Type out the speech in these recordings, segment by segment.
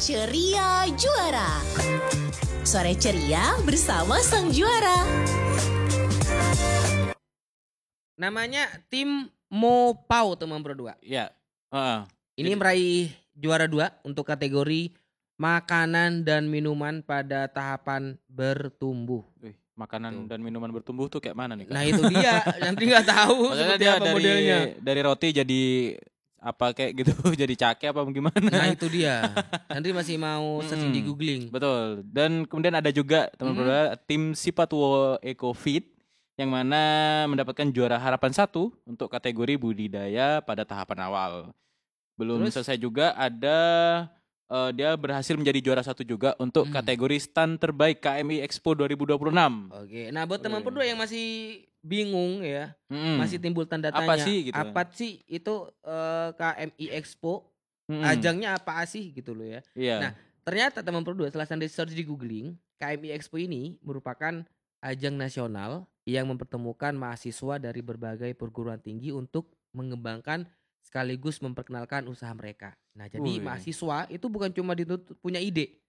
Ceria Juara. Sore ceria bersama sang juara. Namanya tim Mopau teman berdua. Iya. Ini meraih juara 2 untuk kategori makanan dan minuman pada tahapan bertumbuh. Makanan dan minuman bertumbuh tuh kayak mana nih, Kak? Nah itu dia, nanti nggak tahu Maksudnya seperti dia apa modelnya. dari roti jadi apa kayak gitu, jadi cake apa gimana? Nah itu dia, nanti masih mau searching di googling. Betul. Dan kemudian ada juga teman berdua tim Sipatuo Ecofit yang mana mendapatkan juara harapan 1 untuk kategori budidaya pada tahapan awal. Belum selesai juga ada dia berhasil menjadi juara 1 juga untuk kategori stand terbaik KMI Expo 2026. Oke, nah buat teman berdua yang masih bingung ya, masih timbul tanda tanya. Apa sih gitu? Apa sih itu KMI Expo? Ajangnya apa sih gitu loh ya. Iya. Nah ternyata teman berdua setelah saya search di googling, KMI Expo ini merupakan ajang nasional yang mempertemukan mahasiswa dari berbagai perguruan tinggi untuk mengembangkan sekaligus memperkenalkan usaha mereka. Nah jadi mahasiswa itu bukan cuma dituntut punya ide,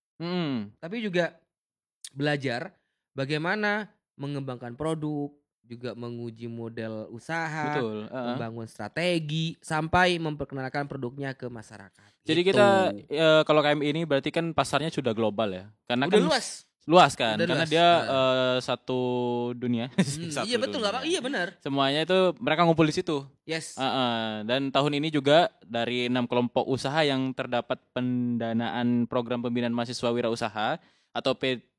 tapi juga belajar bagaimana mengembangkan produk, juga menguji model usaha, Betul. membangun strategi, sampai memperkenalkan produknya ke masyarakat. Jadi Gitu. kita kalau KMI ini berarti kan pasarnya sudah global ya, karena Udah kan luas kan, Udah karena luas. dia satu dunia. Satu Iya betul nggak dunia. Pak? Iya benar. Semuanya itu mereka ngumpul di situ. Yes. Dan tahun ini juga dari 6 kelompok usaha yang terdapat pendanaan program pembinaan mahasiswa wirausaha atau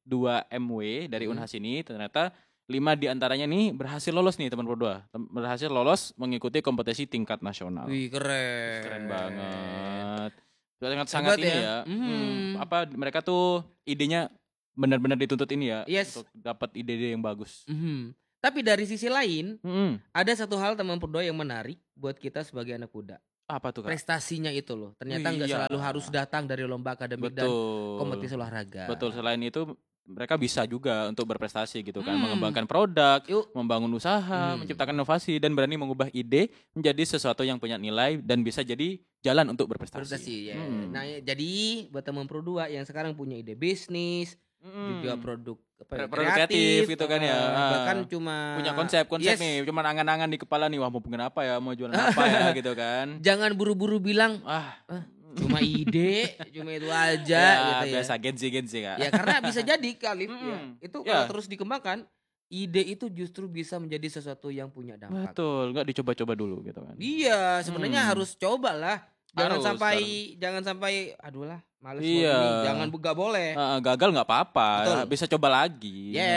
P2MW dari Unhas ini, ternyata 5 diantaranya nih berhasil lolos nih teman berdua. Berhasil lolos mengikuti kompetisi tingkat nasional. Wih keren. Keren banget. Hebat Sangat ini ya. Apa mereka tuh idenya benar-benar dituntut ini ya, Yes. untuk dapat ide-ide yang bagus. Tapi dari sisi lain, Mm-mm. ada satu hal teman berdua yang menarik buat kita sebagai anak muda. Apa tuh, Kak? Prestasinya itu loh. Ternyata nggak Iya. selalu harus datang dari lomba akademik dan kompetisi olahraga. Betul, selain itu mereka bisa juga untuk berprestasi gitu kan, mengembangkan produk, membangun usaha, menciptakan inovasi dan berani mengubah ide menjadi sesuatu yang punya nilai dan bisa jadi jalan untuk berprestasi. Prestasi ya. Nah, jadi buat teman berdua yang sekarang punya ide bisnis, juga produk kreatif gitu kan ya. Bahkan cuma punya konsep nih, cuma angan-angan di kepala nih, wah mau bikin apa ya, mau jualan apa ya gitu kan. Jangan buru-buru bilang cuma ide, cuma itu aja gitu ya. Biasa Gen Z Kak. Ya karena bisa jadi Kalif ya. Itu kalau terus dikembangkan, ide itu justru bisa menjadi sesuatu yang punya dampak. Betul, enggak dicoba-coba dulu gitu kan. Iya, sebenarnya harus cobalah. Jangan Harus, sampai aduh lah, males Iya. mau ini. Jangan nggak boleh. Gagal nggak apa-apa, Betul. bisa coba lagi. Yeah.